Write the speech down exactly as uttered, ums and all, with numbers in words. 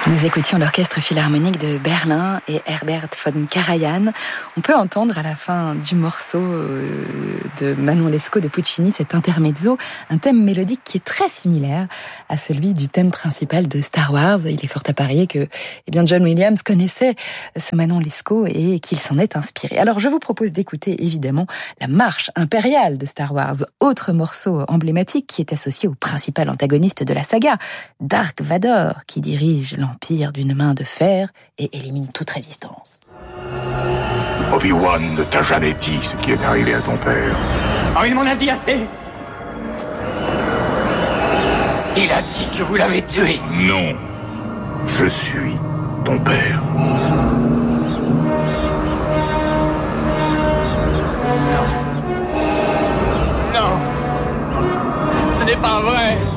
Nous écoutions l'orchestre philharmonique de Berlin et Herbert von Karajan. On peut entendre à la fin du morceau de Manon Lescaut de Puccini, cet intermezzo, un thème mélodique qui est très similaire à celui du thème principal de Star Wars. Il est fort à parier que eh bien, John Williams connaissait ce Manon Lescaut et qu'il s'en est inspiré. Alors je vous propose d'écouter évidemment la marche impériale de Star Wars, autre morceau emblématique qui est associé au principal antagoniste de la saga, Dark Vador, qui dirige l'Empire d'une main de fer et élimine toute résistance. Obi-Wan ne t'a jamais dit ce qui est arrivé à ton père. Oh, il m'en a dit assez. Il a dit que vous l'avez tué. Non, je suis ton père. Non. Non. Ce n'est pas vrai.